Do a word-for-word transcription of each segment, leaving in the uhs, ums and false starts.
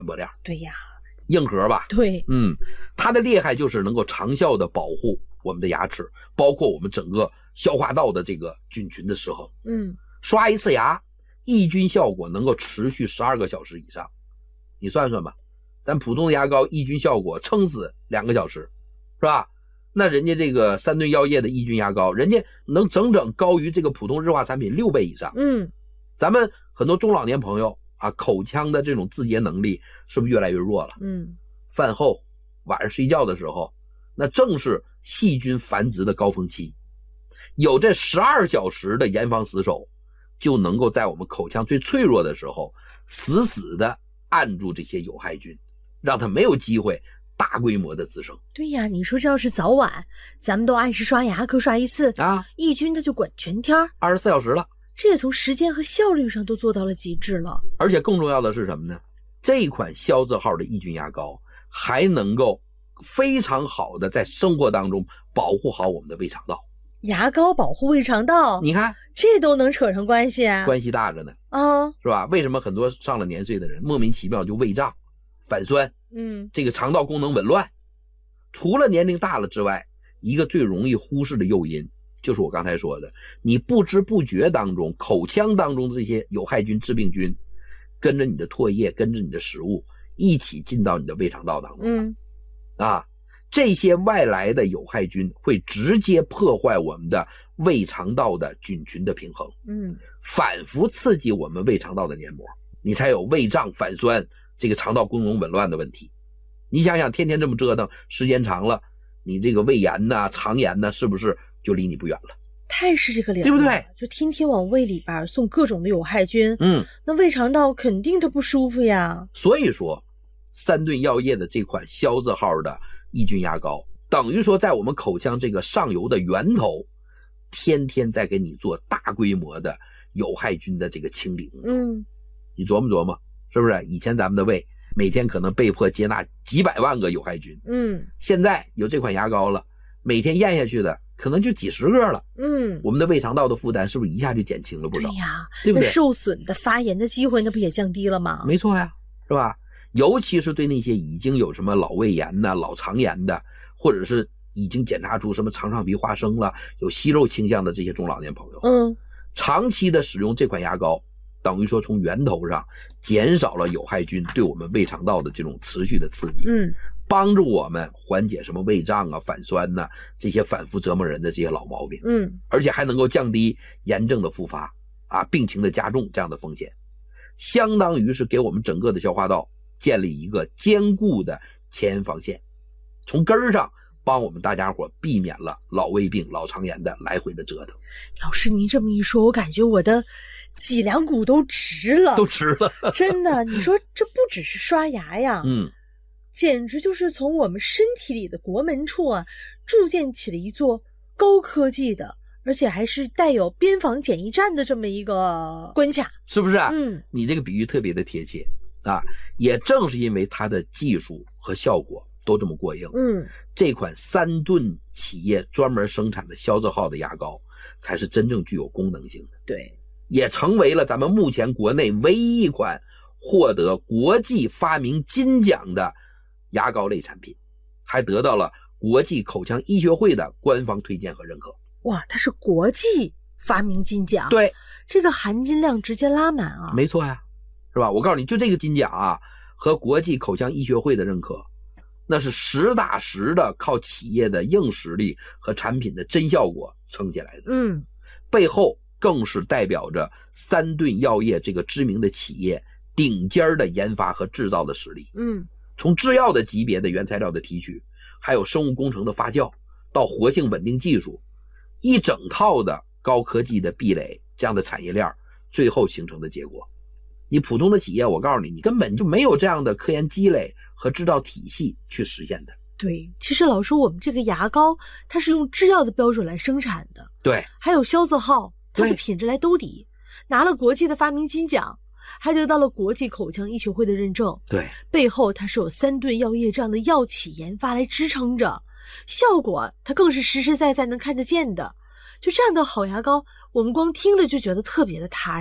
玻链。 对呀， 硬核吧？ 对， 嗯，它的厉害就是能够长效的保护我们的牙齿，包括我们整个消化道的这个菌群的失衡。 嗯， 刷一次牙，抑菌效果能够持续十二个小时以上。你算算吧，咱普通的牙膏抑菌效果撑死两个小时，是吧？那人家这个三顿药业的抑菌牙膏，人家能整整高于这个普通日化产品六倍以上。 嗯， 咱们很多中老年朋友啊，口腔的这种自洁能力是不是越来越弱了？ 嗯， 饭后晚上睡觉的时候，那正是细菌繁殖的高峰期，有这十二小时的严防死守，就能够在我们口腔最脆弱的时候死死的按住这些有害菌，让它没有机会大规模的滋生。 对呀，你说这要是早晚咱们都按时刷牙，各刷一次啊， 抑菌它就管全天二十四小时了， 这也从时间和效率上都做到了极致了。 而且更重要的是什么呢？这款消字号的抑菌牙膏还能够非常好的在生活当中保护好我们的胃肠道。 牙膏保护胃肠道， 你看这都能扯上关系啊？ 关系大着呢啊， 是吧？为什么很多上了年岁的人莫名其妙就胃胀、反酸， 嗯， 这个肠道功能紊乱？除了年龄大了之外，一个最容易忽视的诱因就是我刚才说的，你不知不觉当中口腔当中的这些有害菌、致病菌跟着你的唾液，跟着你的食物一起进到你的胃肠道当中。 嗯， 啊，这些外来的有害菌会直接破坏我们的胃肠道的菌群的平衡， 嗯， 反复刺激我们胃肠道的黏膜，你才有胃胀、反酸，这个肠道功能紊乱的问题。你想想，天天这么折腾，时间长了，你这个胃炎呐、肠炎呐，是不是就离你不远了？ 太是这个理， 对不对？ 就天天往胃里边送各种的有害菌， 嗯， 那胃肠道肯定它不舒服呀。 所以说，三顿药业的这款消字号的抑菌牙膏，等于说在我们口腔这个上游的源头，天天在给你做大规模的有害菌的这个清理。 嗯， 你琢磨琢磨，是不是？以前咱们的胃每天可能被迫接纳几百万个有害菌， 嗯， 现在有这款牙膏了，每天咽下去的可能就几十个了。 嗯， 我们的胃肠道的负担是不是一下就减轻了不少？ 对呀， 对不对？ 那受损的发炎的机会那不也降低了吗？ 没错呀，是吧？尤其是对那些已经有什么老胃炎的、老肠炎的，或者是已经检查出什么肠上皮化生了、有息肉倾向的这些中老年朋友， 嗯， 长期的使用这款牙膏，等于说从源头上减少了有害菌对我们胃肠道的这种持续的刺激， 嗯， 帮助我们缓解什么胃胀啊、反酸呐、啊、这些反复折磨人的这些老毛病， 嗯， 而且还能够降低炎症的复发啊、病情的加重这样的风险，相当于是给我们整个的消化道建立一个坚固的前沿防线，从根儿上帮我们大家伙避免了老胃病、老肠炎的来回的折腾。 老师您这么一说，我感觉我的脊梁骨都直了， 都直了。 真的，你说这不只是刷牙呀， 嗯， 简直就是从我们身体里的国门处啊，筑建起了一座高科技的，而且还是带有边防检疫站的这么一个关卡， 是不是？ 嗯， 你这个比喻特别的贴切啊！也正是因为它的技术和效果都这么过硬， 嗯， 这款三顿企业专门生产的消字号的牙膏，才是真正具有功能性的。 对， 也成为了咱们目前国内唯一一款获得国际发明金奖的牙膏类产品，还得到了国际口腔医学会的官方推荐和认可。 哇，它是国际发明金奖， 对， 这个含金量直接拉满啊！ 没错呀，是吧？我告诉你，就这个金奖啊，和国际口腔医学会的认可，那是实打实的靠企业的硬实力和产品的真效果撑起来的。 嗯， 背后更是代表着三顿药业这个知名的企业顶尖的研发和制造的实力。 嗯， 从制药的级别的原材料的提取，还有生物工程的发酵，到活性稳定技术，一整套的高科技的壁垒，这样的产业链最后形成的结果。你普通的企业，我告诉你，你根本就没有这样的科研积累和制造体系去实现的。 对，其实老师，我们这个牙膏它是用制药的标准来生产的， 对， 还有消字号，它的品质来兜底，拿了国际的发明金奖，还得到了国际口腔医学会的认证。 对， 背后它是有三顿药业这样的药企研发来支撑着，效果它更是实实在在能看得见的。就这样的好牙膏，我们光听着就觉得特别的踏实。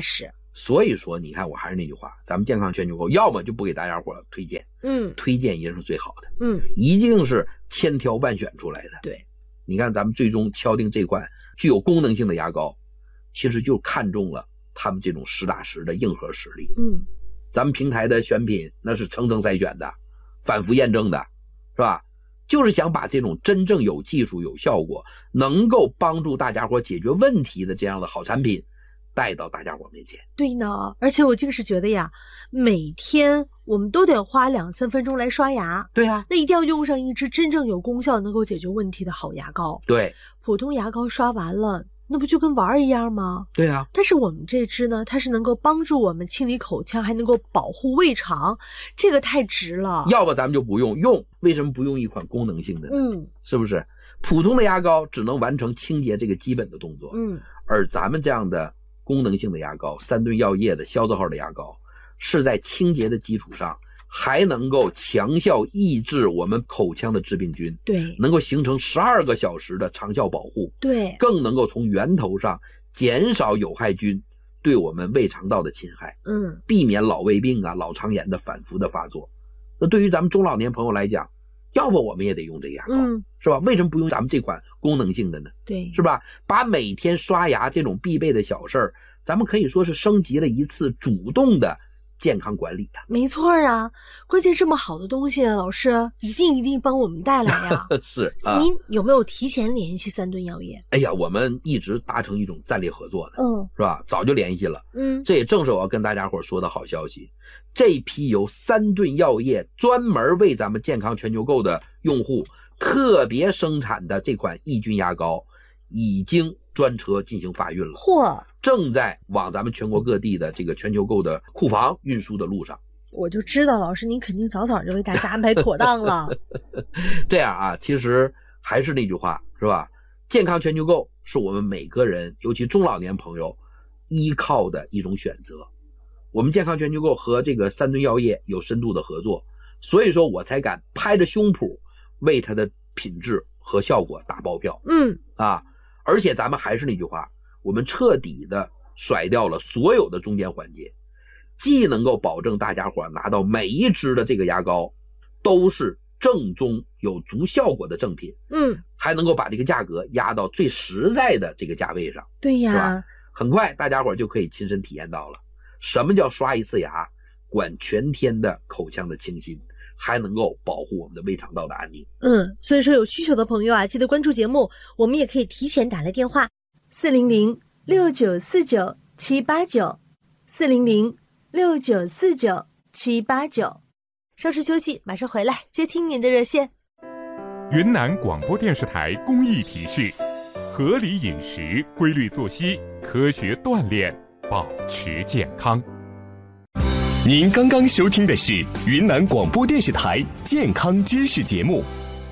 所以说你看，我还是那句话，咱们健康全球购要么就不给大家伙推荐， 嗯， 推荐一定是最好的， 嗯， 一定是千挑万选出来的。 对， 你看咱们最终敲定这款具有功能性的牙膏，其实就看中了他们这种实打实的硬核实力。 嗯， 咱们平台的选品那是层层筛选的，反复验证的，是吧？就是想把这种真正有技术、有效果，能够帮助大家伙解决问题的这样的好产品带到大家伙面前。 对呢，而且我就是觉得呀，每天我们都得花两三分钟来刷牙。 对啊， 那一定要用上一支真正有功效、能够解决问题的好牙膏。 对， 普通牙膏刷完了，那不就跟玩儿一样吗？ 对啊， 但是我们这支呢，它是能够帮助我们清理口腔，还能够保护胃肠，这个太值了。 要不咱们就不用用，为什么不用一款功能性的呢？ 嗯， 是不是？普通的牙膏只能完成清洁这个基本的动作， 嗯， 而咱们这样的功能性的牙膏，三顿药业的消字号的牙膏，是在清洁的基础上，还能够强效抑制我们口腔的致病菌， 对， 能够形成十二个小时的长效保护， 对， 更能够从源头上减少有害菌对我们胃肠道的侵害， 嗯， 避免老胃病啊、老肠炎的反复的发作。那对于咱们中老年朋友来讲，要不我们也得用这个牙膏， 嗯， 是吧？为什么不用咱们这款功能性的呢？ 对， 是吧？把每天刷牙这种必备的小事儿，咱们可以说是升级了一次主动的健康管理啊。 没错啊，关键这么好的东西，老师一定一定帮我们带来呀。 是啊， 您有没有提前联系三顿药业？ 哎呀，我们一直达成一种战略合作的， 嗯， 是吧？早就联系了， 嗯， 这也正是我要跟大家伙说的好消息。这批由三顿药业专门为咱们健康全球购的用户特别生产的这款抑菌牙膏，已经专车进行发运了， 嚯， 正在往咱们全国各地的这个全球购的库房运输的路上。 我就知道老师您肯定早早就为大家安排妥当了。 这样啊，其实还是那句话，是吧？健康全球购是我们每个人，尤其中老年朋友依靠的一种选择。我们健康全球购和这个三顿药业有深度的合作，所以说我才敢拍着胸脯为它的品质和效果打包票。 嗯啊，而且咱们还是那句话，我们彻底的甩掉了所有的中间环节，既能够保证大家伙拿到每一支的这个牙膏都是正宗有足效果的正品， 嗯， 还能够把这个价格压到最实在的这个价位上。 对呀， 是吧？很快大家伙就可以亲身体验到了什么叫刷一次牙管全天的口腔的清新，还能够保护我们的胃肠道的安宁。 嗯，所以说有需求的朋友啊，记得关注节目，我们也可以提前打来电话四零零六九四九七八九四零零六九四九七八九。稍事休息，马上回来接听您的热线。 云南广播电视台公益提示：合理饮食、规律作息、科学锻炼，保持健康。 您刚刚收听的是云南广播电视台健康知识节目。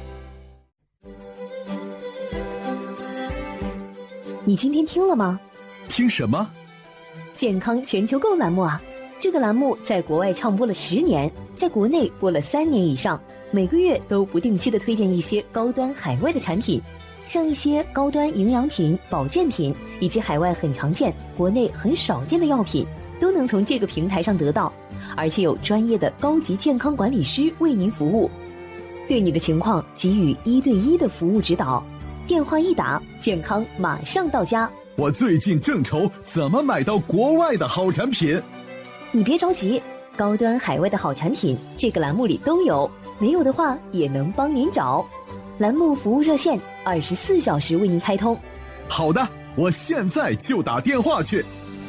你今天听了吗？ 听什么？ 健康全球购栏目啊！这个栏目在国外唱播了十年，在国内播了三年以上，每个月都不定期的推荐一些高端海外的产品，像一些高端营养品、保健品，以及海外很常见、国内很少见的药品，都能从这个平台上得到，而且有专业的高级健康管理师为您服务，对你的情况给予一对一的服务指导。电话一打，健康马上到家。 我最近正愁怎么买到国外的好产品。 你别着急，高端海外的好产品这个栏目里都有，没有的话也能帮您找。栏目服务热线二十四小时为您开通。 好的，我现在就打电话去。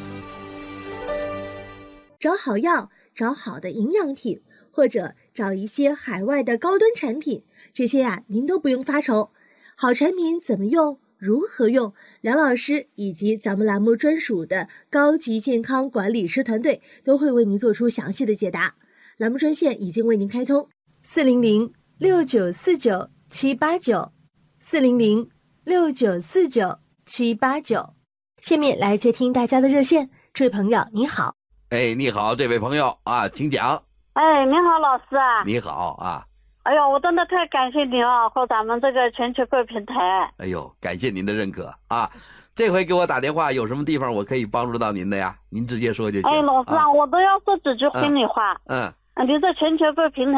找好药，找好的营养品，或者找一些海外的高端产品，这些呀、啊、您都不用发愁。好产品怎么用，如何用，梁老师以及咱们栏目专属的高级健康管理师团队都会为您做出详细的解答。栏目专线已经为您开通四零零六九四九七八九四零零六九四九七八九。下面来接听大家的热线，这位朋友你好。 哎，你好，这位朋友啊，请讲。 哎，你好，老师啊。 你好啊。 哎呦，我真的太感谢您啊，和咱们这个全球购平台。 哎呦，感谢您的认可啊。 这回给我打电话，有什么地方我可以帮助到您的呀？您直接说就行。 哎，老师啊， 啊我都要说几句心里话。 嗯。 嗯，你在全球各平台